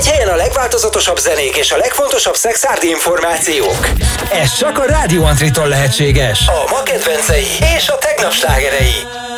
Egy helyen a legváltozatosabb zenék és a legfontosabb szexárdi információk. Ez csak a Rádió Antritól lehetséges. A ma kedvencei és a tegnap slágerei.